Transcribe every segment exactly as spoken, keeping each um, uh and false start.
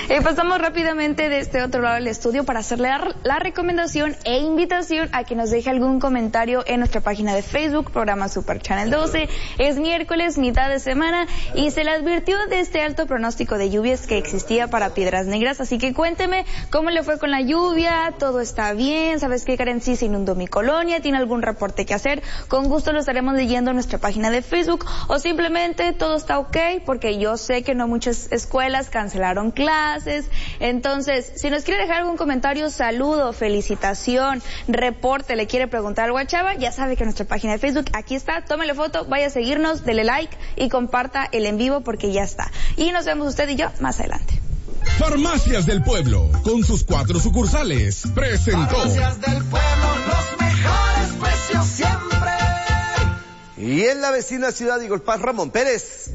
Y pasamos rápidamente de este otro lado del estudio para hacerle la, la recomendación e invitación a que nos deje algún comentario en nuestra página de Facebook, programa Super Channel doce. Es miércoles, mitad de semana, y se le advirtió de este alto pronóstico de lluvias que existía para Piedras Negras, así que cuénteme cómo le fue con la lluvia, todo está bien, ¿sabes qué, Karen? Sí, se inundó mi colonia, ¿tiene algún reporte que hacer? Con gusto lo estaremos leyendo en nuestra página de Facebook, o simplemente todo está ok, porque yo sé que no muchas escuelas cancelaron clases. Entonces, si nos quiere dejar algún comentario, saludo, felicitación, reporte, le quiere preguntar algo a Chava, ya sabe que nuestra página de Facebook, aquí está, tómele foto, vaya a seguirnos, dele like y comparta el en vivo porque ya está. Y nos vemos usted y yo más adelante. Farmacias del Pueblo, con sus cuatro sucursales, presentó. Farmacias del Pueblo, los mejores precios siempre. Y en la vecina ciudad de Eagle Pass, Ramón Pérez.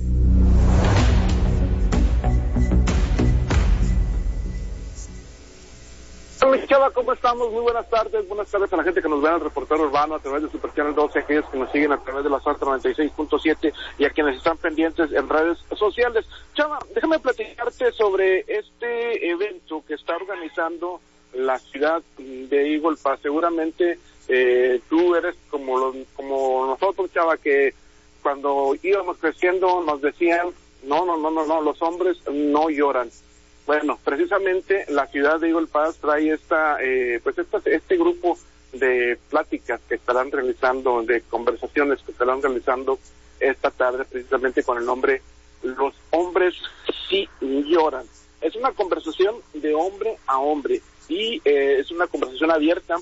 Hola, Chava, ¿cómo estamos? Muy buenas tardes. Buenas tardes a la gente que nos ve en el reportero urbano a través de Super Channel doce, aquellos que nos siguen a través de la Salta noventa y seis punto siete y a quienes están pendientes en redes sociales. Chava, déjame platicarte sobre este evento que está organizando la ciudad de Eagle Pass. Seguramente eh, tú eres como, los, como nosotros, Chava, que cuando íbamos creciendo nos decían, no, no, no, no, no, los hombres no lloran. Bueno, precisamente la ciudad de Eagle Pass trae esta, eh, pues esta, este grupo de pláticas que estarán realizando, de conversaciones que estarán realizando esta tarde, precisamente con el nombre Los hombres sí lloran. Es una conversación de hombre a hombre y eh, es una conversación abierta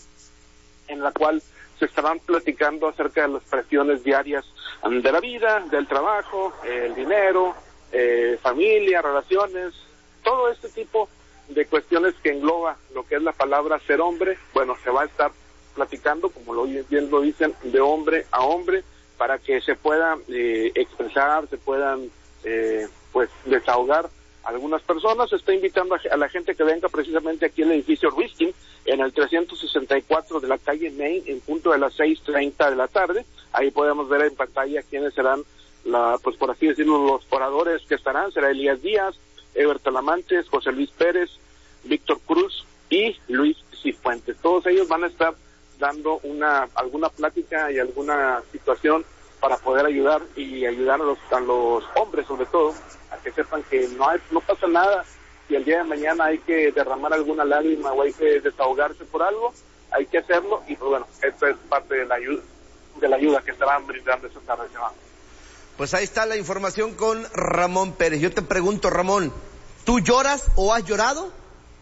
en la cual se estarán platicando acerca de las presiones diarias de la vida, del trabajo, el dinero, eh, familia, relaciones, todo este tipo de cuestiones que engloba lo que es la palabra ser hombre. Bueno, se va a estar platicando, como lo bien lo dicen, de hombre a hombre, para que se puedan eh, expresar, se puedan eh, pues desahogar algunas personas. Se está invitando a, a la gente que venga precisamente aquí en el edificio Riskin, en el trescientos sesenta y cuatro de la calle Main, en punto de las seis treinta de la tarde. Ahí podemos ver en pantalla quiénes serán, la, pues por así decirlo, los oradores que estarán. Será Elías Díaz, Eber Talamantes, José Luis Pérez, Víctor Cruz y Luis Cifuentes. Todos ellos van a estar dando una alguna plática y alguna situación para poder ayudar y ayudar a los, a los hombres, sobre todo, a que sepan que no hay, no pasa nada. Si el día de mañana hay que derramar alguna lágrima o hay que desahogarse por algo, hay que hacerlo. Y pues bueno, esto es parte de la ayuda, de la ayuda que estarán brindando esta tarde. Pues ahí está la información con Ramón Pérez. Yo te pregunto, Ramón, ¿tú lloras o has llorado?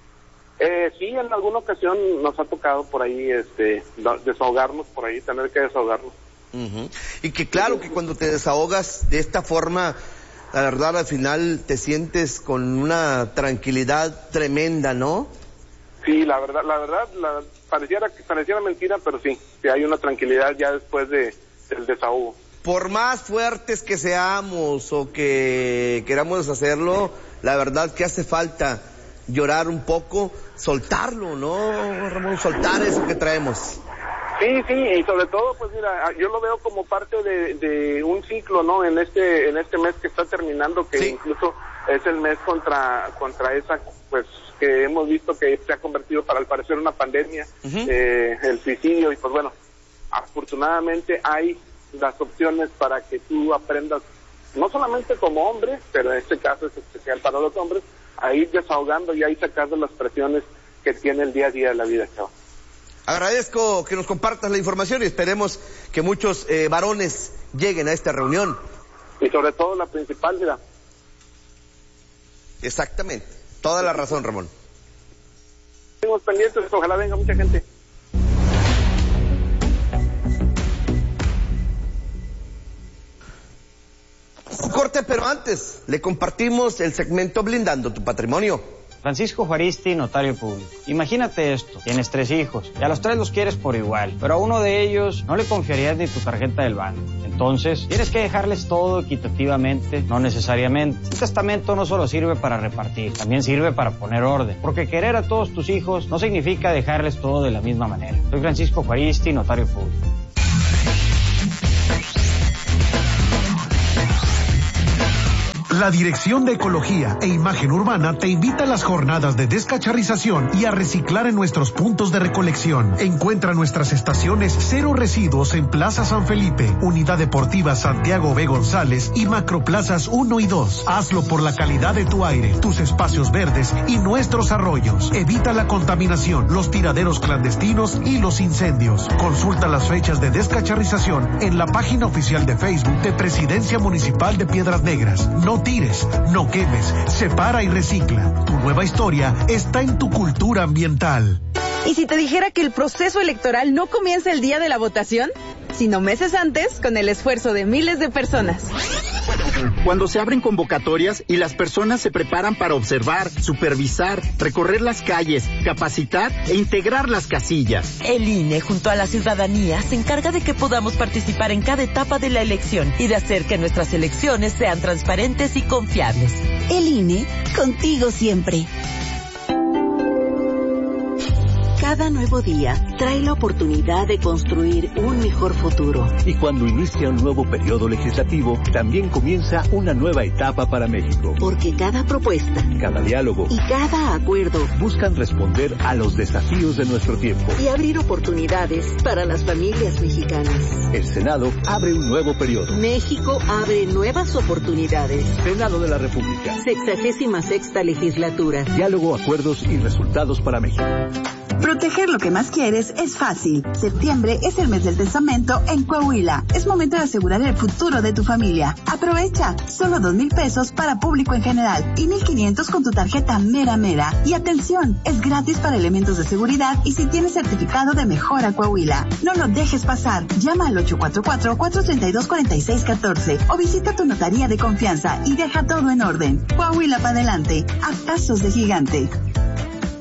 Eh, sí, en alguna ocasión nos ha tocado por ahí este, desahogarnos, por ahí tener que desahogarnos. Uh-huh. Y que claro que cuando te desahogas de esta forma, la verdad al final te sientes con una tranquilidad tremenda, ¿no? Sí, la verdad, la verdad, la, pareciera, pareciera mentira, pero sí, que hay una tranquilidad ya después de, del desahogo. Por más fuertes que seamos o que queramos hacerlo, la verdad que hace falta llorar un poco, soltarlo, ¿no, Ramón? Soltar eso que traemos. Sí, sí, y sobre todo, pues mira, yo lo veo como parte de, de un ciclo, ¿no? En este en este mes que está terminando, que sí, incluso es el mes contra contra esa, pues, que hemos visto que se ha convertido, para al parecer, una pandemia, uh-huh. eh, el suicidio, y pues bueno, afortunadamente hay las opciones para que tú aprendas, no solamente como hombre, pero en este caso es especial para los hombres, a ir desahogando y a ir sacando las presiones que tiene el día a día de la vida, chavo. Agradezco que nos compartas la información y esperemos que muchos eh, varones lleguen a esta reunión. Y sobre todo la principal, mira. Exactamente, toda la razón, Ramón. Estamos pendientes, ojalá venga mucha gente. Corte, pero antes le compartimos el segmento Blindando tu Patrimonio. Francisco Juaristi, notario público. Imagínate esto, tienes tres hijos y a los tres los quieres por igual, pero a uno de ellos no le confiarías ni tu tarjeta del banco. Entonces, tienes que dejarles todo equitativamente, no necesariamente. Un testamento no solo sirve para repartir, también sirve para poner orden, porque querer a todos tus hijos no significa dejarles todo de la misma manera. Soy Francisco Juaristi, notario público. La Dirección de Ecología e Imagen Urbana te invita a las jornadas de descacharrización y a reciclar en nuestros puntos de recolección. Encuentra nuestras estaciones Cero Residuos en Plaza San Felipe, Unidad Deportiva Santiago B. González y Macroplazas uno y dos. Hazlo por la calidad de tu aire, tus espacios verdes y nuestros arroyos. Evita la contaminación, los tiraderos clandestinos y los incendios. Consulta las fechas de descacharrización en la página oficial de Facebook de Presidencia Municipal de Piedras Negras. No tires, no quemes, separa y recicla. Tu nueva historia está en tu cultura ambiental. ¿Y si te dijera que el proceso electoral no comienza el día de la votación, sino meses antes, con el esfuerzo de miles de personas? Cuando se abren convocatorias y las personas se preparan para observar, supervisar, recorrer las calles, capacitar e integrar las casillas. El I N E, junto a la ciudadanía, se encarga de que podamos participar en cada etapa de la elección y de hacer que nuestras elecciones sean transparentes y confiables. El I N E, contigo siempre. Cada nuevo día trae la oportunidad de construir un mejor futuro. Y cuando inicia un nuevo periodo legislativo, también comienza una nueva etapa para México. Porque cada propuesta, cada diálogo y cada acuerdo buscan responder a los desafíos de nuestro tiempo y abrir oportunidades para las familias mexicanas. El Senado abre un nuevo periodo. México abre nuevas oportunidades. Senado de la República. Sexagésima sexta legislatura. Diálogo, acuerdos y resultados para México. Proteger lo que más quieres es fácil. Septiembre es el mes del testamento en Coahuila. Es momento de asegurar el futuro de tu familia. Aprovecha. Solo dos mil pesos para público en general y mil quinientos con tu tarjeta Mera Mera. Y atención, es gratis para elementos de seguridad y si tienes certificado de Mejora Coahuila. No lo dejes pasar. Llama al ocho cuatro cuatro, cuatro tres dos, cuatro seis uno cuatro o visita tu notaría de confianza y deja todo en orden. Coahuila para adelante. A pasos de gigante.